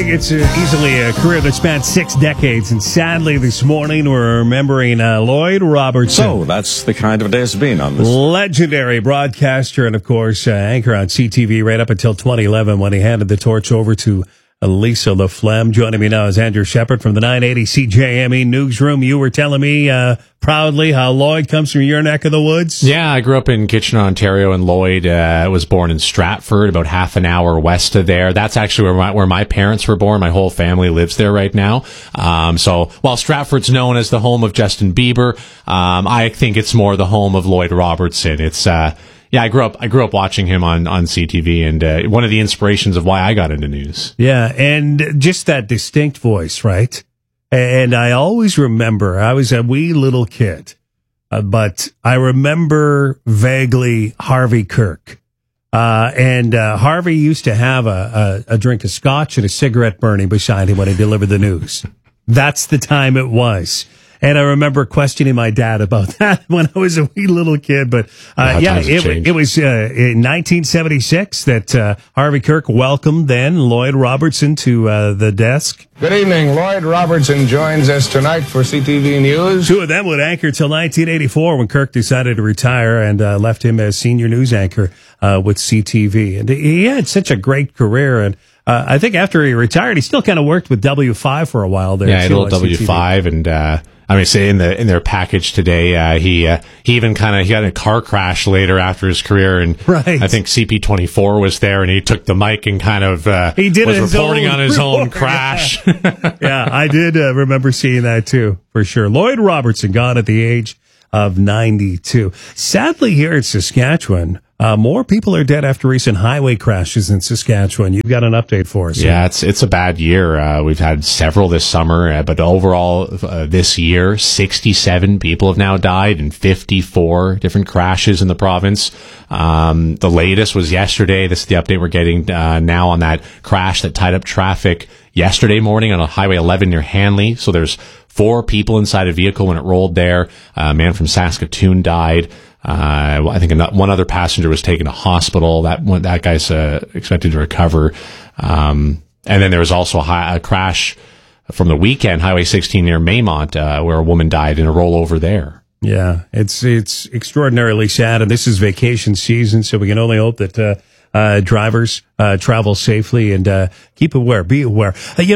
It's easily a career that spans 6 decades, and sadly this morning we're remembering Lloyd Robertson. So that's the kind of day it's been on this. Legendary broadcaster and, of course, anchor on CTV right up until 2011 when he handed the torch over to Lisa LaFlemme. Joining me now is Andrew Shepard from the 980 CJME newsroom. You were telling me proudly how Lloyd comes from your neck of the woods. Yeah, I grew up in Kitchener, Ontario, and Lloyd was born in Stratford, about half an hour west of there. That's actually where my parents were born. My whole family lives there right now. So while Stratford's known as the home of Justin Bieber, I think it's more the home of Lloyd Robertson. It's yeah, I grew up watching him on CTV, and one of the inspirations of why I got into news. Yeah, and just that distinct voice, right? And I always remember, I was a wee little kid, but I remember vaguely Harvey Kirk. And Harvey used to have a drink of scotch and a cigarette burning beside him when he delivered the news. That's the time it was. And I remember questioning my dad about that when I was a wee little kid. But it was in 1976 that Harvey Kirk welcomed then Lloyd Robertson to the desk. Good evening. Lloyd Robertson joins us tonight for CTV News. Two of them would anchor till 1984 when Kirk decided to retire and left him as senior news anchor with CTV. And he had such a great career. And I think after he retired, he still kind of worked with W5 for a while there. Yeah, a little W5 and... I mean, say in their package today, he even he got in a car crash later after his career, and right. I think CP24 was there, and he took the mic and was reporting on his own crash. Yeah, I did remember seeing that too, for sure. Lloyd Robertson gone at the age of 92. Sadly, here in Saskatchewan, more people are dead after recent highway crashes in Saskatchewan. You've got an update for us. Yeah, it's a bad year. We've had several this summer, but overall this year, 67 people have now died in 54 different crashes in the province. The latest was yesterday. This is the update we're getting now on that crash that tied up traffic yesterday morning on Highway 11 near Hanley. So there's 4 people inside a vehicle when it rolled there. A man from Saskatoon died. I think one other passenger was taken to hospital. That guy's expected to recover. And then there was also a crash from the weekend, Highway 16 near Maymont, where a woman died in a rollover there. Yeah, it's extraordinarily sad, and this is vacation season, so we can only hope that drivers travel safely and keep aware, be aware.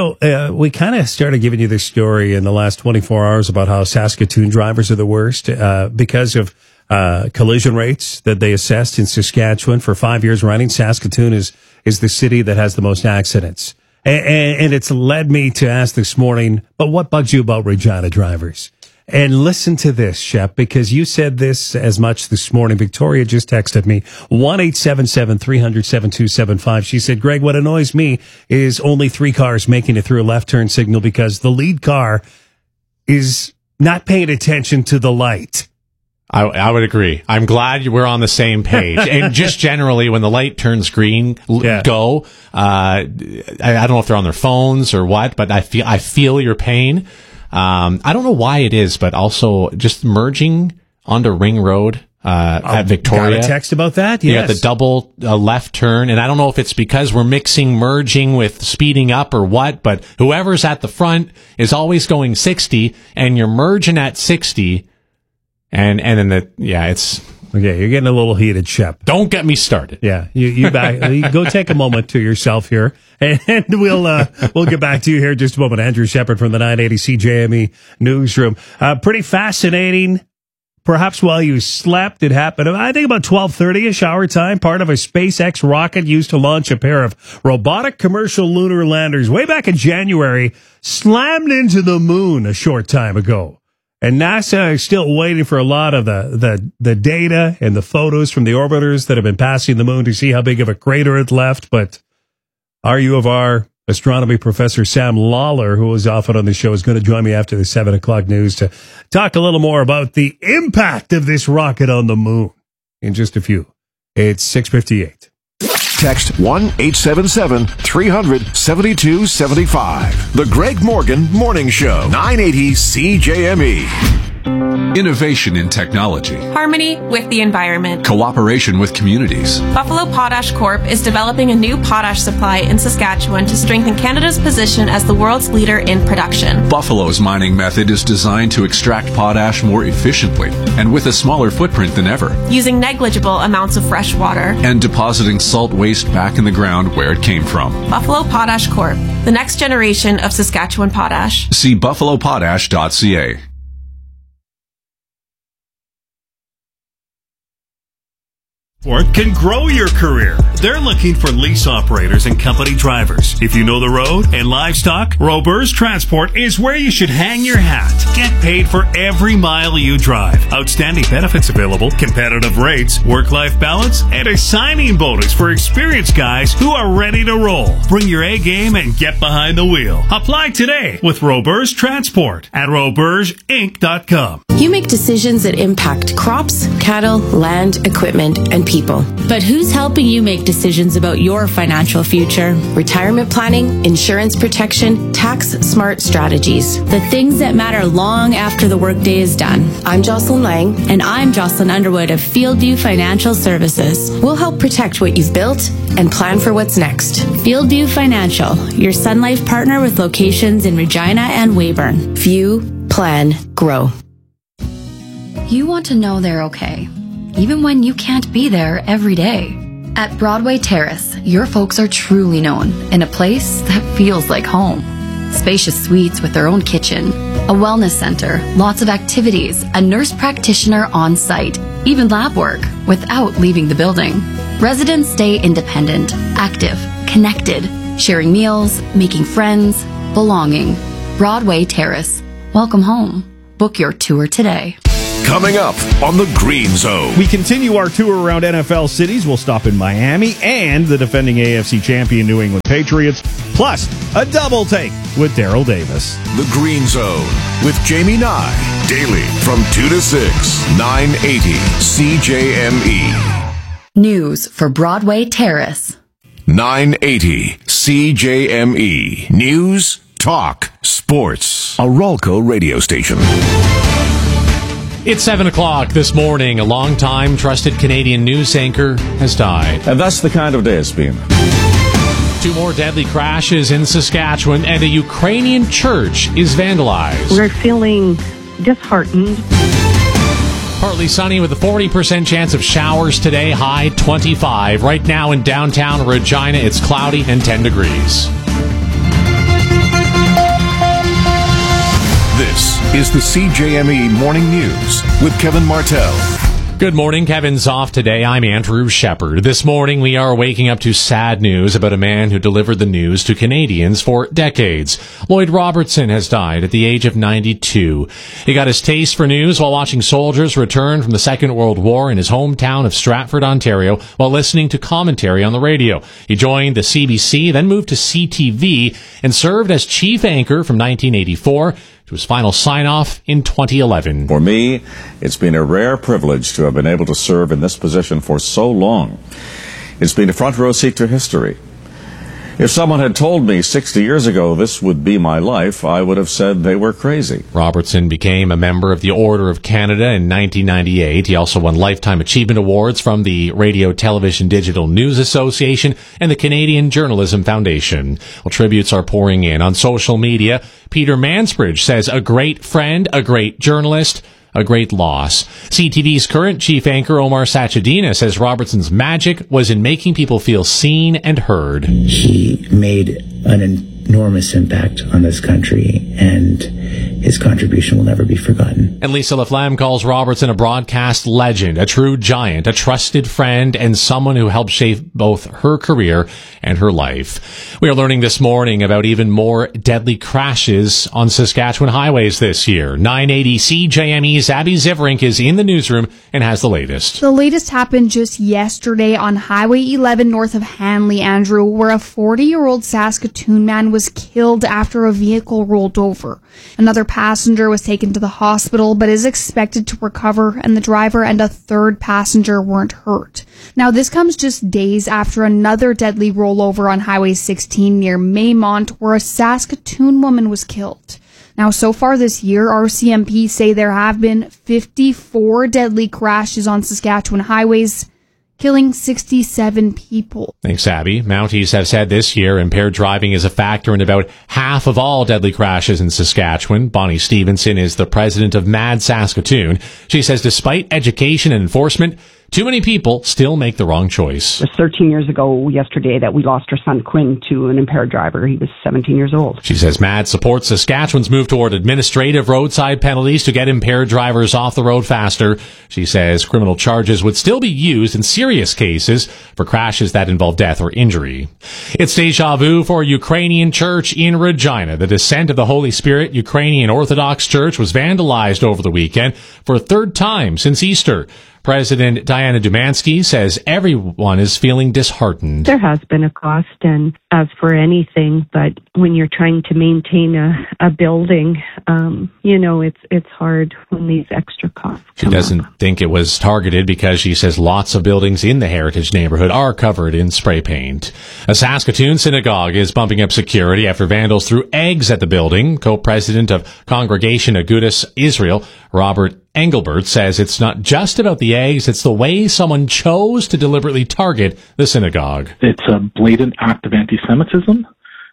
We kind of started giving you this story in the last 24 hours about how Saskatoon drivers are the worst because of collision rates that they assessed in Saskatchewan for 5 years running. Saskatoon is the city that has the most accidents. And it's led me to ask this morning, but what bugs you about Regina drivers? And listen to this, Shep, because you said this as much this morning. Victoria just texted me, 1-877-300-7275. She said, Greg, what annoys me is only 3 cars making it through a left turn signal because the lead car is not paying attention to the light. I would agree. I'm glad we're on the same page. And just generally, when the light turns green, go. I don't know if they're on their phones or what, but I feel your pain. I don't know why it is, but also just merging onto Ring Road at Victoria. Got a text about that? Yes. Yes. You got the double left turn, and I don't know if it's because we're mixing merging with speeding up or what, but whoever's at the front is always going 60, and you're merging at 60. And then it's okay. You're getting a little heated, Shep. Don't get me started. Yeah, you go take a moment to yourself here, and we'll get back to you here in just a moment. Andrew Shepard from the 980 CJME newsroom. Pretty fascinating. Perhaps while you slept, it happened. I think about 12:30ish hour time. Part of a SpaceX rocket used to launch a pair of robotic commercial lunar landers way back in January slammed into the moon a short time ago. And NASA is still waiting for a lot of the data and the photos from the orbiters that have been passing the moon to see how big of a crater it left. But our U of R astronomy professor Sam Lawler, who was often on the show, is going to join me after the 7 o'clock news to talk a little more about the impact of this rocket on the moon in just a few. It's 6:58. Text 1-877-300-7275. The Greg Morgan Morning Show, 980 CJME. Innovation in technology. Harmony with the environment. Cooperation with communities. Buffalo Potash Corp is developing a new potash supply in Saskatchewan to strengthen Canada's position as the world's leader in production. Buffalo's mining method is designed to extract potash more efficiently and with a smaller footprint than ever, using negligible amounts of fresh water and depositing salt waste back in the ground where it came from. Buffalo Potash Corp, the next generation of Saskatchewan potash. See buffalopotash.ca. Can grow your career. They're looking for lease operators and company drivers. If you know the road and livestock, Robers Transport is where you should hang your hat. Get paid for every mile you drive. Outstanding benefits available, competitive rates, work-life balance, and a signing bonus for experienced guys who are ready to roll. Bring your A game and get behind the wheel. Apply today with Robers Transport at robersinc.com. You make decisions that impact crops, cattle, land, equipment, and people. But who's helping you make decisions about your financial future? Retirement planning, insurance protection, tax-smart strategies. The things that matter long after the workday is done. I'm Jocelyn Lang. And I'm Jocelyn Underwood of Fieldview Financial Services. We'll help protect what you've built and plan for what's next. Fieldview Financial, your Sun Life partner with locations in Regina and Weyburn. View, plan, grow. You want to know they're okay, even when you can't be there every day. At Broadway Terrace, your folks are truly known in a place that feels like home. Spacious suites with their own kitchen, a wellness center, lots of activities, a nurse practitioner on site, even lab work without leaving the building. Residents stay independent, active, connected, sharing meals, making friends, belonging. Broadway Terrace. Welcome home. Book your tour today. Coming up on the Green Zone. We continue our tour around NFL cities. We'll stop in Miami and the defending AFC champion New England Patriots, plus a double take with Daryl Davis. The Green Zone with Jamie Nye. Daily from 2 to 6, 980 CJME. News for Broadway Terrace. 980 CJME. News, talk, sports. A Ralco radio station. It's 7 o'clock this morning. A long-time trusted Canadian news anchor has died. And that's the kind of day it's been. 2 more deadly crashes in Saskatchewan, and a Ukrainian church is vandalized. We're feeling disheartened. Partly sunny with a 40% chance of showers today, high 25. Right now in downtown Regina, it's cloudy and 10 degrees. This is the CJME Morning News with Kevin Martell. Good morning. Kevin's off today. I'm Andrew Shepard. This morning, we are waking up to sad news about a man who delivered the news to Canadians for decades. Lloyd Robertson has died at the age of 92. He got his taste for news while watching soldiers return from the Second World War in his hometown of Stratford, Ontario, while listening to commentary on the radio. He joined the CBC, then moved to CTV, and served as chief anchor from 1984 to his final sign-off in 2011. For me, it's been a rare privilege to have been able to serve in this position for so long. It's been a front row seat to history. If someone had told me 60 years ago this would be my life, I would have said they were crazy. Robertson became a member of the Order of Canada in 1998. He also won Lifetime Achievement Awards from the Radio Television Digital News Association and the Canadian Journalism Foundation. Well, tributes are pouring in on social media. Peter Mansbridge says, a great friend, a great journalist, a great loss. CTV's current chief anchor, Omar Sachedina, says Robertson's magic was in making people feel seen and heard. He made an enormous impact on this country, and his contribution will never be forgotten. And Lisa Laflamme calls Robertson a broadcast legend, a true giant, a trusted friend, and someone who helped shape both her career and her life. We are learning this morning about even more deadly crashes on Saskatchewan highways this year. 980 CJME's Abby Ziverink is in the newsroom and has the latest. The latest happened just yesterday on Highway 11 north of Hanley, Andrew, where a 40-year-old Saskatoon man was killed after a vehicle rolled over. Another passenger was taken to the hospital but is expected to recover, and the driver and a third passenger weren't hurt. Now, this comes just days after another deadly rollover on Highway 16 near Maymont, where a Saskatoon woman was killed. Now, so far this year, RCMP say there have been 54 deadly crashes on Saskatchewan highways, killing 67 people. Thanks, Abby. Mounties have said this year impaired driving is a factor in about half of all deadly crashes in Saskatchewan. Bonnie Stevenson is the president of MAD Saskatoon. She says despite education and enforcement, too many people still make the wrong choice. It was 13 years ago yesterday that we lost our son Quinn to an impaired driver. He was 17 years old. She says MAD supports Saskatchewan's move toward administrative roadside penalties to get impaired drivers off the road faster. She says criminal charges would still be used in serious cases for crashes that involve death or injury. It's deja vu for a Ukrainian church in Regina. The Descent of the Holy Spirit Ukrainian Orthodox Church was vandalized over the weekend for a third time since Easter. President Diana Dumansky says everyone is feeling disheartened. There has been a cost, and as for anything, but when you're trying to maintain a building, it's hard when these extra costs She doesn't think it was targeted because she says lots of buildings in the heritage neighborhood are covered in spray paint. A Saskatoon synagogue is bumping up security after vandals threw eggs at the building. Co-president of Congregation Agudas Israel, Robert Engelbert, says it's not just about the eggs, it's the way someone chose to deliberately target the synagogue. It's a blatant act of anti-Semitism,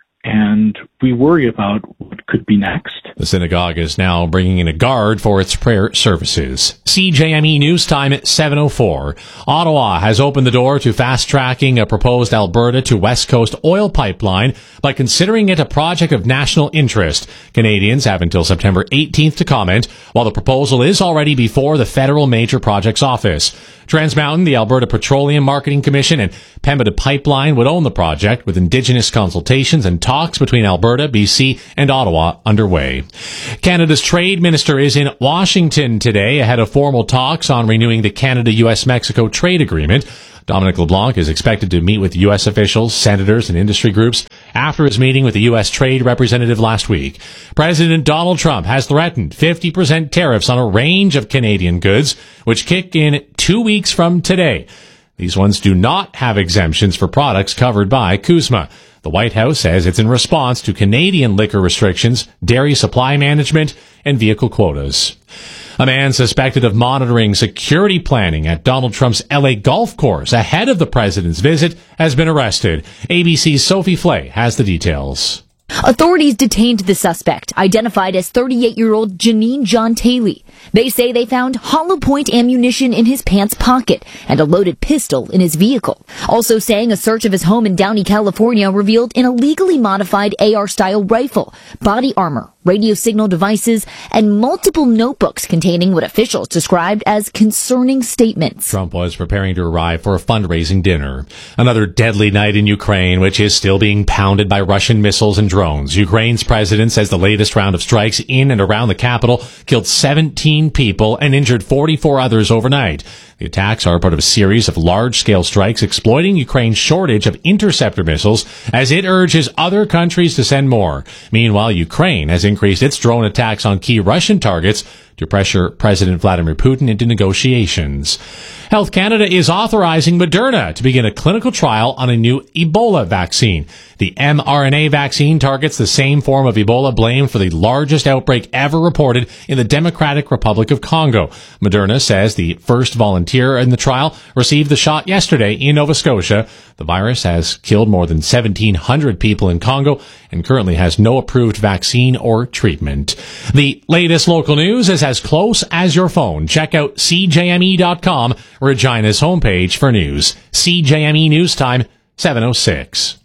and we worry about what could be next. The synagogue is now bringing in a guard for its prayer services. CJME News Time at 7:04. Ottawa has opened the door to fast-tracking a proposed Alberta to West Coast oil pipeline by considering it a project of national interest. Canadians have until September 18th to comment, while the proposal is already before the Federal Major Projects Office. Trans Mountain, the Alberta Petroleum Marketing Commission, and Pembina Pipeline would own the project, with Indigenous consultations and talks between Alberta, BC, and Ottawa underway. Canada's trade minister is in Washington today ahead of formal talks on renewing the Canada-US-Mexico trade agreement. Dominic LeBlanc is expected to meet with U.S. officials, senators, and industry groups after his meeting with the U.S. trade representative last week. President Donald Trump has threatened 50% tariffs on a range of Canadian goods, which kick in 2 weeks from today. These ones do not have exemptions for products covered by CUSMA. The White House says it's in response to Canadian liquor restrictions, dairy supply management, and vehicle quotas. A man suspected of monitoring security planning at Donald Trump's LA golf course ahead of the president's visit has been arrested. ABC's Sophie Flay has the details. Authorities detained the suspect, identified as 38-year-old Janine John Taylor. They say they found hollow point ammunition in his pants pocket and a loaded pistol in his vehicle. Also saying a search of his home in Downey, California revealed an illegally modified AR-style rifle, body armor, radio signal devices, and multiple notebooks containing what officials described as concerning statements. Trump was preparing to arrive for a fundraising dinner. Another deadly night in Ukraine, which is still being pounded by Russian missiles and drones. Ukraine's president says the latest round of strikes in and around the capital killed 17 people and injured 44 others overnight. The attacks are part of a series of large-scale strikes exploiting Ukraine's shortage of interceptor missiles as it urges other countries to send more. Meanwhile, Ukraine has increased its drone attacks on key Russian targets to pressure President Vladimir Putin into negotiations. Health Canada is authorizing Moderna to begin a clinical trial on a new Ebola vaccine. The mRNA vaccine targets the same form of Ebola blamed for the largest outbreak ever reported in the Democratic Republic of Congo. Moderna says the first volunteer in the trial received the shot yesterday in Nova Scotia. The virus has killed more than 1,700 people in Congo and currently has no approved vaccine or treatment. The latest local news is as close as your phone. Check out CJME.com, Regina's homepage for news. CJME News Time, 7:06.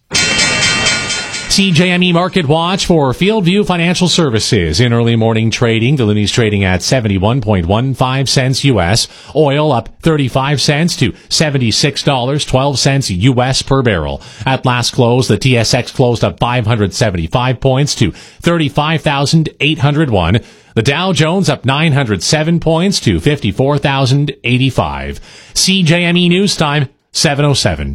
CJME Market Watch for Fieldview Financial Services. In early morning trading, the Looney's trading at 71.15 cents U.S. Oil up 35 cents to $76.12 U.S. per barrel. At last close, the TSX closed up 575 points to 35,801. The Dow Jones up 907 points to 54,085. CJME News Time, 7:07.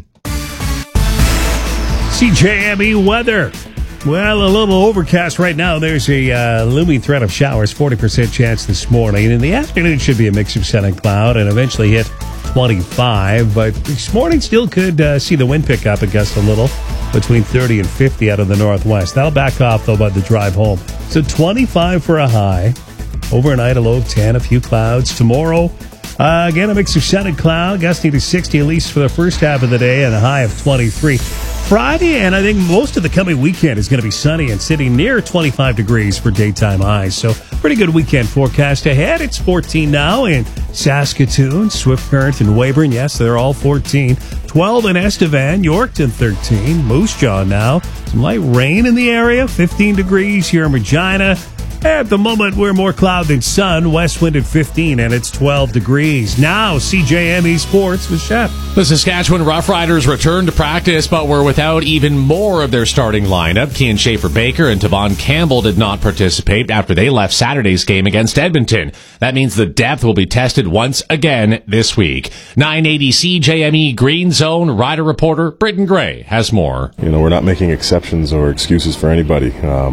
CJME weather. Well, a little overcast right now. There's a looming threat of showers, 40% chance this morning. In the afternoon, should be a mix of sun and cloud and eventually hit 25. But this morning still could see the wind pick up and gust a little between 30 and 50 out of the northwest. That'll back off, though, by the drive home. So 25 for a high. Overnight, a low of 10, a few clouds. Tomorrow, again, a mix of sun and cloud, gusting to 60 at least for the first half of the day, and a high of 23. Friday, and I think most of the coming weekend is going to be sunny and sitting near 25 degrees for daytime highs. So pretty good weekend forecast ahead. It's 14 now in Saskatoon, Swift Current, and Weyburn. Yes, they're all 14. 12 in Estevan, Yorkton 13. Moose Jaw now. Some light rain in the area. 15 degrees here in Regina. At the moment, we're more cloud than sun. West wind at 15, and it's 12 degrees. Now, CJME Sports with Shep. The Saskatchewan Roughriders returned to practice, but were without even more of their starting lineup. Kian Schaefer-Baker and Tavon Campbell did not participate after they left Saturday's game against Edmonton. That means the depth will be tested once again this week. 980 CJME Green Zone Rider reporter Britton Gray has more. We're not making exceptions or excuses for anybody.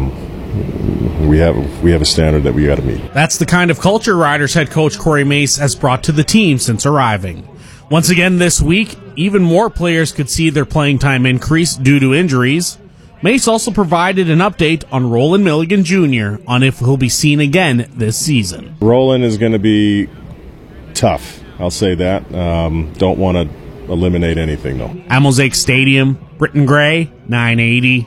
We have a standard that we got to meet. That's the kind of culture Riders head coach Corey Mace has brought to the team since arriving. Once again this week, even more players could see their playing time increase due to injuries. Mace also provided an update on Roland Milligan Jr. on if he'll be seen again this season. Roland is going to be tough, I'll say that. Don't want to eliminate anything, though. At Mosaic Stadium, Britton Gray, 980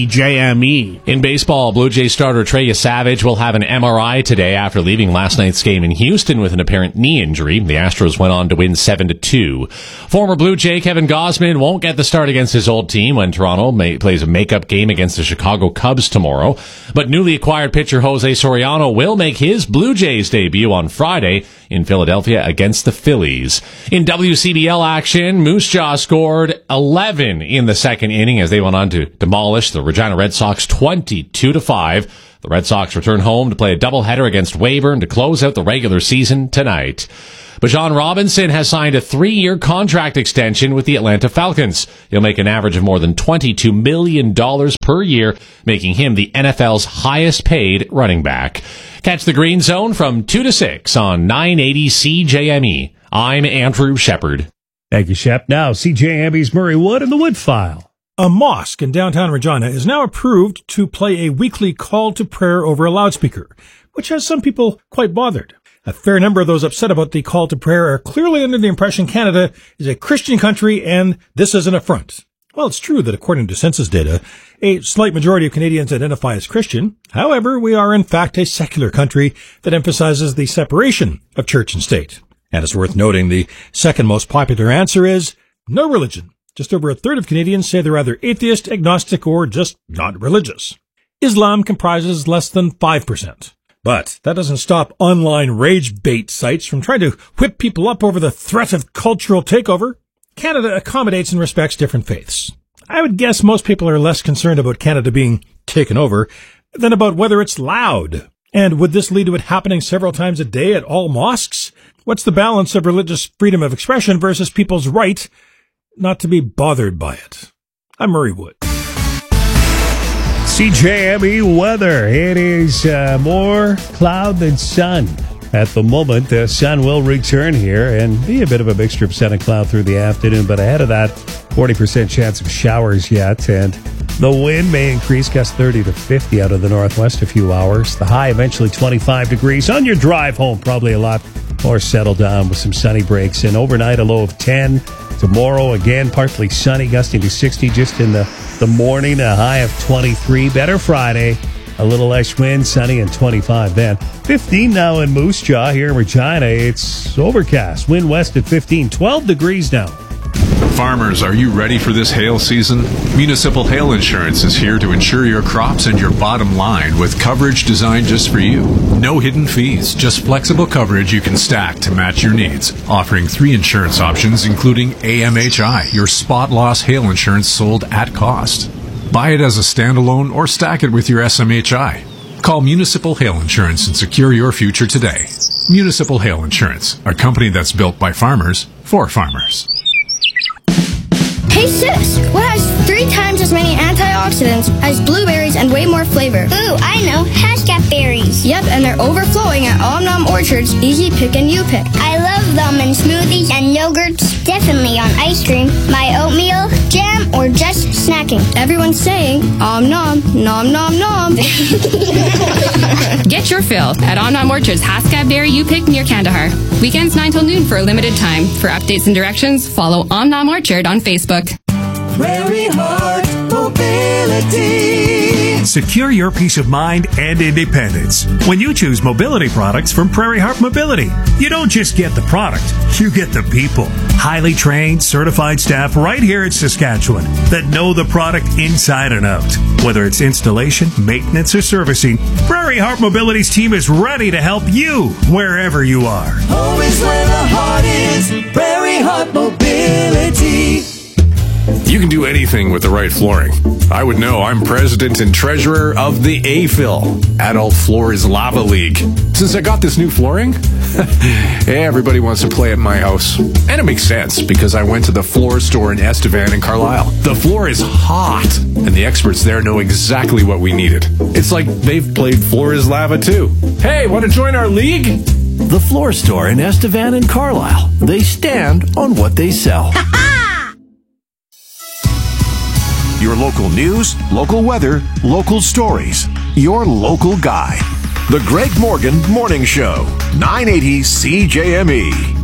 CJME. In baseball, Blue Jays starter Trey Savage will have an MRI today after leaving last night's game in Houston with an apparent knee injury. The Astros went on to win 7-2. Former Blue Jay Kevin Gausman won't get the start against his old team when Toronto plays a makeup game against the Chicago Cubs tomorrow. But newly acquired pitcher Jose Soriano will make his Blue Jays debut on Friday in Philadelphia against the Phillies. In WCBL action, Moose Jaw scored 11 in the second inning as they went on to demolish the Regina Red Sox 22-5. The Red Sox return home to play a doubleheader against Weyburn to close out the regular season tonight. Bijan Robinson has signed a 3-year contract extension with the Atlanta Falcons. He'll make an average of more than $22 million per year, making him the NFL's highest paid running back. Catch the Green Zone from 2 to 6 on 980 CJME. I'm Andrew Shepard. Thank you, Shep. Now, CJME's Murray Wood and the Wood File. A mosque in downtown Regina is now approved to play a weekly call to prayer over a loudspeaker, which has some people quite bothered. A fair number of those upset about the call to prayer are clearly under the impression Canada is a Christian country and this is an affront. Well, it's true that according to census data, a slight majority of Canadians identify as Christian. However, we are in fact a secular country that emphasizes the separation of church and state. And it's worth noting the second most popular answer is no religion. Just over a third of Canadians say they're either atheist, agnostic, or just not religious. Islam comprises less than 5%. But that doesn't stop online rage bait sites from trying to whip people up over the threat of cultural takeover. Canada accommodates and respects different faiths. I would guess most people are less concerned about Canada being taken over than about whether it's loud. And would this lead to it happening several times a day at all mosques? What's the balance of religious freedom of expression versus people's right not to be bothered by it? I'm Murray Wood. CJME weather. It is more cloud than sun. At the moment, the sun will return here and be a bit of a mixture of sun and cloud through the afternoon, but ahead of that, 40% chance of showers yet, and the wind may increase, gust 30 to 50 out of the northwest a few hours. The high eventually 25 degrees. On your drive home, probably a lot more settled down with some sunny breaks, and overnight a low of 10. Tomorrow, again, partly sunny, gusting to 60 just in the morning, a high of 23. Better Friday. A little less wind, sunny, and 25 then. 15 now in Moose Jaw here in Regina. It's overcast. Wind west at 15. 12 degrees now. Farmers, are you ready for this hail season? Municipal Hail Insurance is here to insure your crops and your bottom line with coverage designed just for you. No hidden fees, just flexible coverage you can stack to match your needs. Offering 3 insurance options, including AMHI, your spot loss hail insurance sold at cost. Buy it as a standalone or stack it with your SMHI. Call Municipal Hail Insurance and secure your future today. Municipal Hail Insurance, a company that's built by farmers for farmers. Hey sis, what has 3 times as many antioxidants as blueberries and way more flavor? Ooh, I know. Haskap berries. Yep, and they're overflowing at Om Nom Orchard's Easy Pick and You Pick. I love them in smoothies and yogurts. Definitely on ice cream, my oatmeal, jam, or just snacking. Everyone's saying Om Nom, nom nom nom. Get your fill at Om Nom Orchard's Haskap Berry You Pick near Kandahar. Weekends 9 till noon for a limited time. For updates and directions, follow Om Nom Orchard on Facebook. Prairie Heart Mobility. Secure your peace of mind and independence when you choose mobility products from Prairie Heart Mobility. You don't just get the product, you get the people. Highly trained, certified staff right here in Saskatchewan that know the product inside and out. Whether it's installation, maintenance, or servicing, Prairie Heart Mobility's team is ready to help you wherever you are. Home is where the heart is. Prairie Heart Mobility. You can do anything with the right flooring. I would know. I'm president and treasurer of the AFIL, Adult Floors Lava League. Since I got this new flooring, everybody wants to play at my house. And it makes sense because I went to the floor store in Estevan and Carlisle. The floor is hot, and the experts there know exactly what we needed. It's like they've played Floor is Lava too. Hey, want to join our league? The floor store in Estevan and Carlisle. They stand on what they sell. Your local news, local weather, local stories. Your local guy. The Greg Morgan Morning Show. 980 CJME.